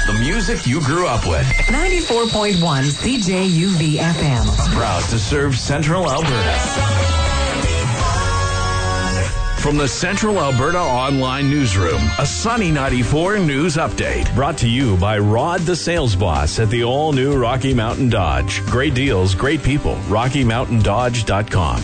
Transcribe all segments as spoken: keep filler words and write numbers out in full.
The music you grew up with. ninety-four point one C J U V F M. Proud to serve Central Alberta. From the Central Alberta Online Newsroom, a Sunny ninety-four news update. Brought to you by Rod the Sales Boss at the all-new Rocky Mountain Dodge. Great deals, great people. rocky mountain dodge dot com.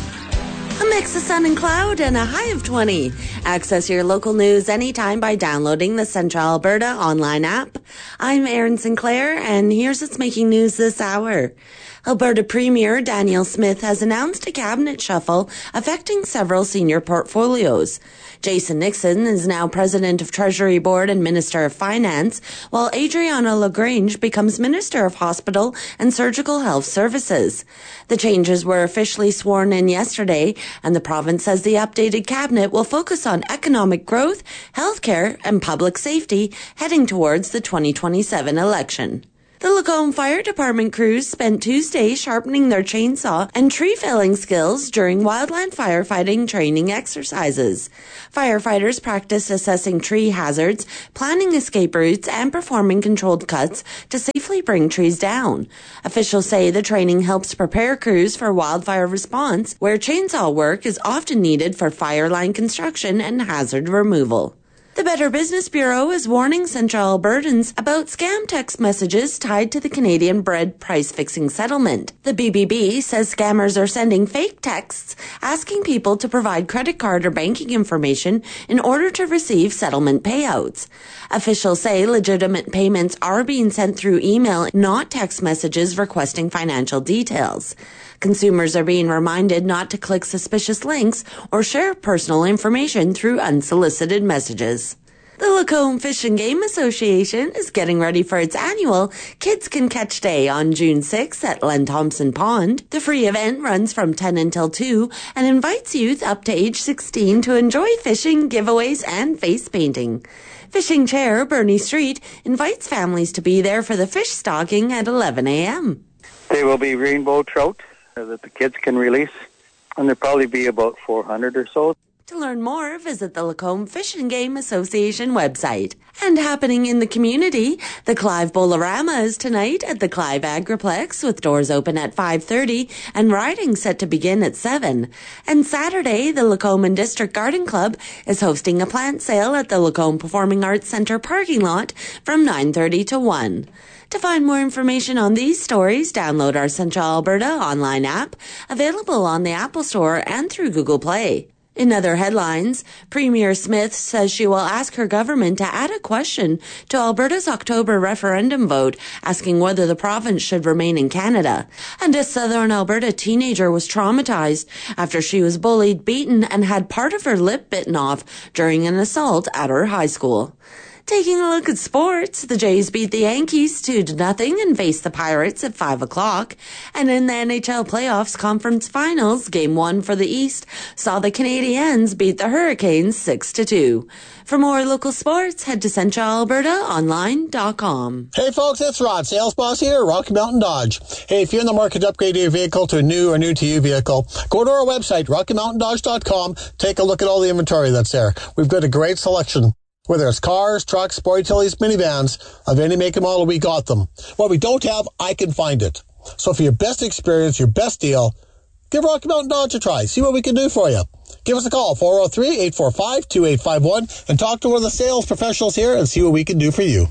A mix of sun and cloud and a high of twenty. Access your local news anytime by downloading the Central Alberta online app. I'm Erin Sinclair, and here's what's making news this hour. Alberta Premier Danielle Smith has announced a cabinet shuffle affecting several senior portfolios. Jason Nixon is now President of Treasury Board and Minister of Finance, while Adriana LaGrange becomes Minister of Hospital and Surgical Health Services. The changes were officially sworn in yesterday, and the province says the updated cabinet will focus on economic growth, healthcare, and public safety heading towards the twenty twenty-seven election. The Lacombe Fire Department crews spent Tuesday sharpening their chainsaw and tree felling skills during wildland firefighting training exercises. Firefighters practiced assessing tree hazards, planning escape routes, and performing controlled cuts to safely bring trees down. Officials say the training helps prepare crews for wildfire response, where chainsaw work is often needed for fire line construction and hazard removal. The Better Business Bureau is warning Central Albertans about scam text messages tied to the Canadian bread price-fixing settlement. The B B B says scammers are sending fake texts asking people to provide credit card or banking information in order to receive settlement payouts. Officials say legitimate payments are being sent through email, not text messages requesting financial details. Consumers are being reminded not to click suspicious links or share personal information through unsolicited messages. The Lacombe Fish and Game Association is getting ready for its annual Kids Can Catch Day on June sixth at Len Thompson Pond. The free event runs from ten until two and invites youth up to age sixteen to enjoy fishing, giveaways, and face painting. Fishing Chair Bernie Street invites families to be there for the fish stocking at eleven a.m. There will be rainbow trout that the kids can release, and there'll probably be about four hundred or so. To learn more, visit the Lacombe Fish and Game Association website. And happening in the community, the Clive Bolorama is tonight at the Clive Agriplex with doors open at five thirty and riding set to begin at seven. And Saturday, the Lacombe and District Garden Club is hosting a plant sale at the Lacombe Performing Arts Centre parking lot from nine thirty to one. To find more information on these stories, download our Central Alberta online app, available on the Apple Store and through Google Play. In other headlines, Premier Smith says she will ask her government to add a question to Alberta's October referendum vote asking whether the province should remain in Canada. And a southern Alberta teenager was traumatized after she was bullied, beaten, and had part of her lip bitten off during an assault at her high school. Taking a look at sports, the Jays beat the Yankees two to nothing and faced the Pirates at five o'clock. And in the N H L Playoffs Conference Finals, Game one for the East saw the Canadiens beat the Hurricanes six to two. For more local sports, head to central alberta online dot com. Hey folks, it's Rod, Sales Boss here at Rocky Mountain Dodge. Hey, if you're in the market to upgrade your vehicle to a new or new to you vehicle, go to our website, rocky mountain dodge dot com. Take a look at all the inventory that's there. We've got a great selection. Whether it's cars, trucks, sport utilities, minivans, of any make and model, we got them. What we don't have, I can find it. So for your best experience, your best deal, give Rocky Mountain Dodge a try. See what we can do for you. Give us a call, four oh three, eight four five, two eight five one, and talk to one of the sales professionals here and see what we can do for you.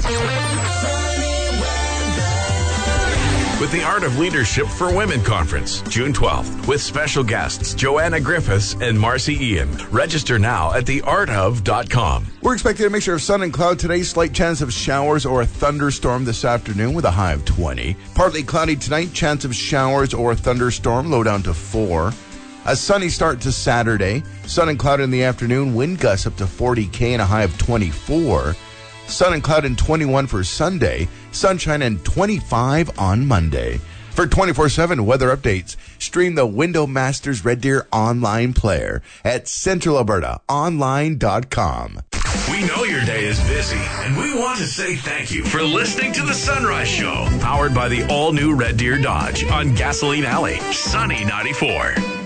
With the Art of Leadership for Women Conference, June twelfth, with special guests Joanna Griffiths and Marcy Ian. Register now at the art of dot com. We're expecting a mixture of sun and cloud today. Slight chance of showers or a thunderstorm this afternoon with a high of twenty. Partly cloudy tonight. Chance of showers or a thunderstorm. Low down to four. A sunny start to Saturday. Sun and cloud in the afternoon. Wind gusts up to forty K and a high of twenty-four. Sun and cloud and twenty-one for Sunday. Sunshine and twenty-five on Monday. For twenty-four seven weather updates, stream the Window Masters Red Deer online player at central alberta online dot com. We know your day is busy, and we want to say thank you for listening to The Sunrise Show, powered by the all-new Red Deer Dodge on Gasoline Alley, Sunny ninety-four.